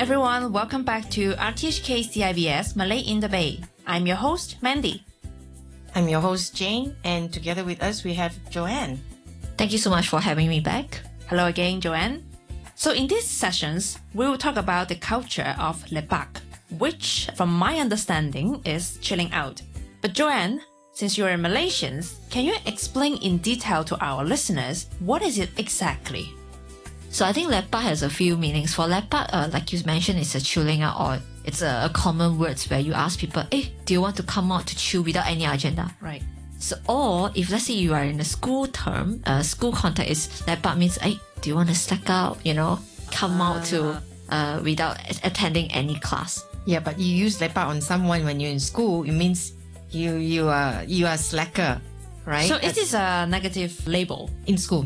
everyone, welcome back to RTHK CIBS Malay in the Bay. I'm your host, Mandy. I'm your host, Jane, and together with us we have Joanne. Thank you so much for having me back. Hello again, Joanne. So in these sessions, we will talk about the culture of lepak, which, from my understanding, is chilling out. But Joanne, since you're Malaysian, can you explain in detail to our listeners what is it exactly? So I think lepak has a few meanings. For lepak, like you mentioned, it's a chilling out, or it's a common words where you ask people, hey, do you want to come out to chill without any agenda? Right. So, or if let's say you are in a school term, school context is lepak means, hey, do you want to slack out, come out to without attending any class. Yeah, but you use lepak on someone when you're in school, it means you are slacker, right? So it is a negative label. In school.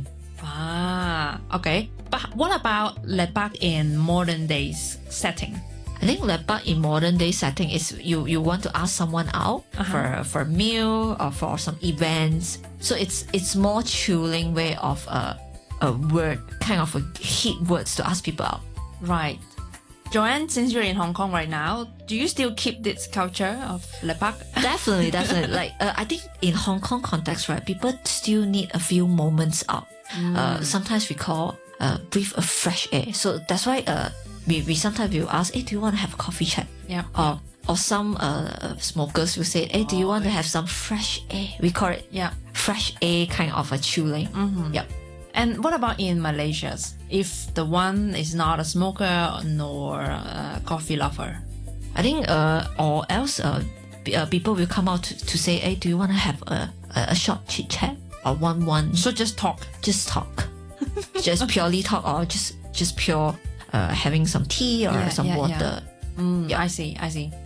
Okay. But what about lepak in modern days setting? I think lepak in modern day setting is you want to ask someone out for a meal or for some events. So it's more chilling way of a word, kind of a hit words to ask people out. Right. Joanne, since you're in Hong Kong right now, do you still keep this culture of lepak? Definitely. Like I think in Hong Kong context, right, people still need a few moments out. Sometimes we call breathe a fresh air. So that's why we sometimes will ask, hey, do you want to have a coffee chat? Yeah. Or some smokers will say, hey, do you want to have some fresh air? We call it fresh air, kind of a chilling. Yep. And what about in Malaysia? If the one is not a smoker nor a coffee lover? I think or else people will come out to say, hey, do you want to have a short chit chat or one? So just talk. Just talk. Just purely talk, or just pure having some tea or some water. Yeah. I see.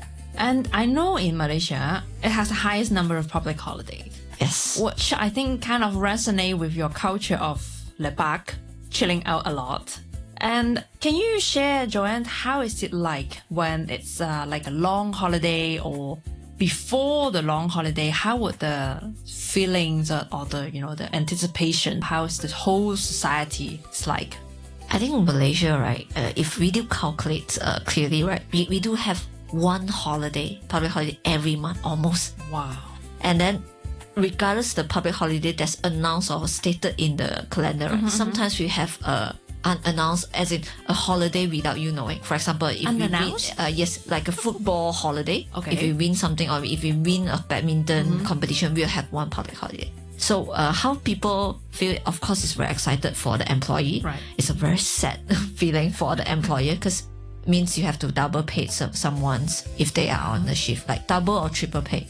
And I know in Malaysia, it has the highest number of public holidays. Yes. Which I think kind of resonate with your culture of lepak, chilling out a lot. And can you share, Joanne, how is it like when it's like a long holiday or before the long holiday? How would the feelings or the anticipation, how is the whole society like? I think in Malaysia, right, if we do calculate clearly, right, we do have one holiday, public holiday every month almost. Wow. And then regardless the public holiday that's announced or stated in the calendar, sometimes we have unannounced, as in a holiday without you knowing. For example, if unannounced? we win, yes, like a football holiday. Okay. If we win something, or if we win a badminton competition, we'll have one public holiday. So how people feel, of course, is very excited for the employee. Right. It's a very sad feeling for the employer, because it means you have to double pay someone's if they are on the shift, like double or triple pay.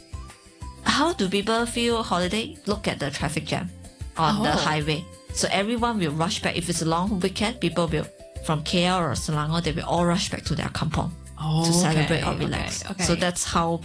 How do people feel holiday? Look at the traffic jam on the highway. So everyone will rush back. If it's a long weekend, people will, from KL or Selangor, they will all rush back to their kampong to celebrate or relax. Okay. So that's how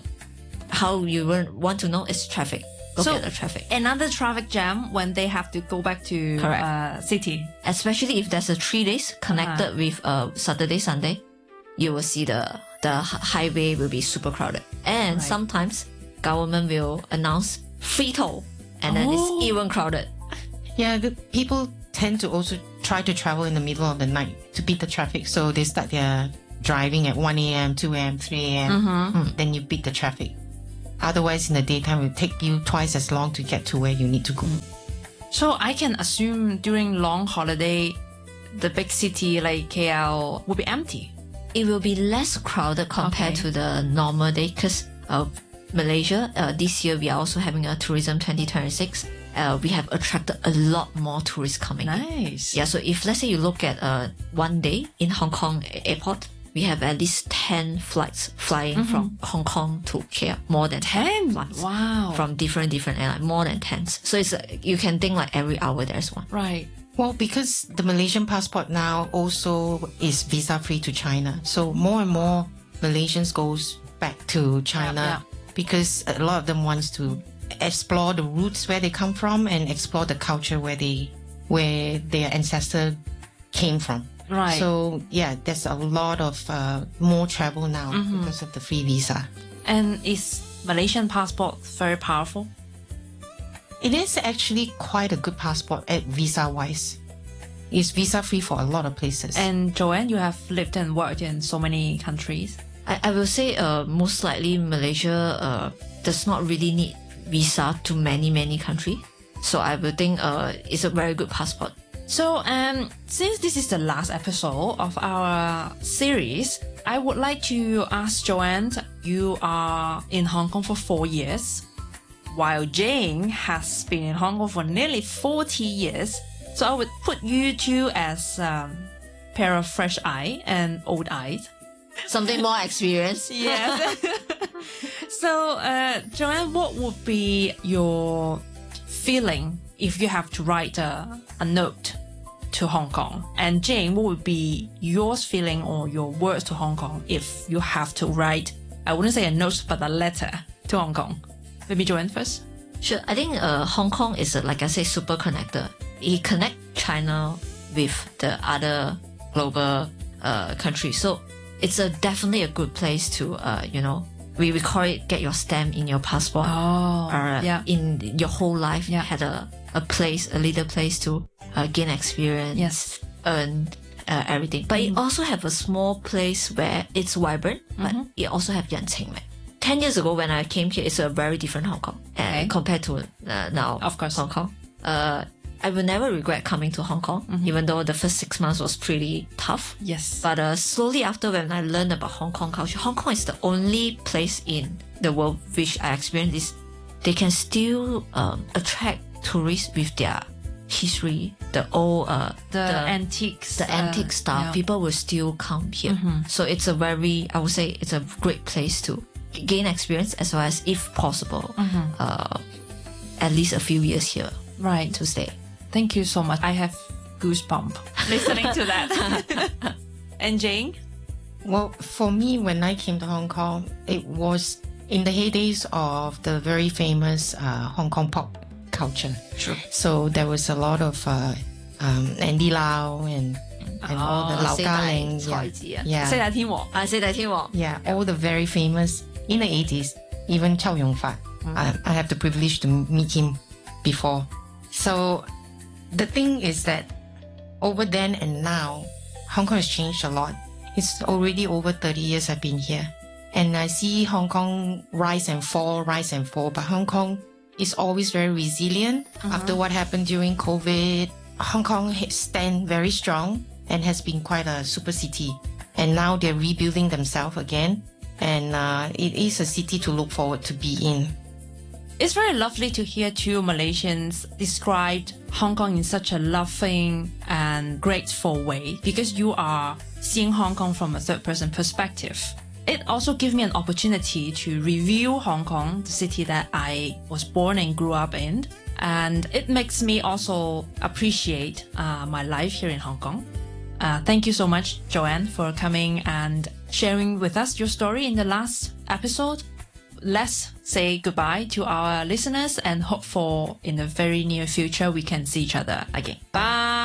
you want to know is traffic. Look at the traffic. Another traffic jam when they have to go back to city. Especially if there's a 3 days connected with Saturday, Sunday, you will see the highway will be super crowded. And sometimes government will announce free toll, and then it's even crowded. Yeah, the people tend to also try to travel in the middle of the night to beat the traffic. So they start their driving at 1 a.m., 2 a.m., 3 a.m. Then you beat the traffic. Otherwise, in the daytime, it will take you twice as long to get to where you need to go. So I can assume during long holiday, the big city like KL will be empty. It will be less crowded compared to the normal day, because Malaysia, this year we are also having a tourism 2026. We have attracted a lot more tourists coming in. Nice. Yeah, so if let's say you look at one day in Hong Kong airport, we have at least 10 flights flying from Hong Kong to KL. More than 10 flights. Wow. From different airlines. More than 10. So it's you can think like every hour there's one. Right. Well, because the Malaysian passport now also is visa-free to China. So more and more Malaysians goes back to China because a lot of them wants to explore the roots where they come from and explore the culture where their ancestor came from. Right. So yeah, there's a lot of more travel now because of the free visa. And is Malaysian passport very powerful? It is actually quite a good passport at visa-wise. It's visa free for a lot of places. And Joanne, you have lived and worked in so many countries. I will say most likely Malaysia does not really need visa to many countries. So I will think it's a very good passport. So since this is the last episode of our series, I would like to ask Joanne, you are in Hong Kong for 4 years, while Jane has been in Hong Kong for nearly 40 years. So I would put you two as pair of fresh eye and old eyes. Something more experienced. Yes. So, Joanne, what would be your feeling if you have to write a note to Hong Kong? And Jane, what would be yours feeling or your words to Hong Kong if you have to write, I wouldn't say a note, but a letter to Hong Kong? Maybe Joanne first. Sure. I think Hong Kong is, like I say, super connected. It connects China with the other global countries. So it's definitely a good place to, we call it get your stamp in your passport. Yeah. In your whole life, Yeah. had a little place to gain experience, Yes. earn everything. But it also have a small place where it's vibrant, but it also have Yanqing. 10 years ago when I came here, it's a very different Hong Kong compared to now. Of course. Hong Kong. I will never regret coming to Hong Kong, even though the first 6 months was pretty tough. Yes. But slowly after, when I learned about Hong Kong culture, Hong Kong is the only place in the world which I experienced is they can still attract tourists with their history, the old the antiques. the antique stuff. Yeah. People will still come here. So it's a very, I would say, it's a great place to gain experience as well as, if possible, at least a few years here Right. to stay. Thank you so much. I have goosebumps listening to that. And Jane? Well, for me, when I came to Hong Kong, it was in the heydays of the very famous Hong Kong pop culture. Sure. So there was a lot of Andy Lau and all the Lau 四大 Ka Ling. 才子啊。 Yeah. 四大天王. Say that here. Yeah, all the very famous in the 80s, even Chow Yun Fat. I have the privilege to meet him before. So the thing is that over then and now, Hong Kong has changed a lot. It's already over 30 years I've been here. And I see Hong Kong rise and fall, but Hong Kong is always very resilient. After what happened during COVID, Hong Kong stand very strong and has been quite a super city. And now they're rebuilding themselves again. And it is a city to look forward to be in. It's very lovely to hear two Malaysians describe Hong Kong in such a loving and grateful way, because you are seeing Hong Kong from a third-person perspective. It also gives me an opportunity to review Hong Kong, the city that I was born and grew up in. And it makes me also appreciate my life here in Hong Kong. Thank you so much, Joanne, for coming and sharing with us your story in the last episode. Let's say goodbye to our listeners and hope for in the very near future we can see each other again. Bye.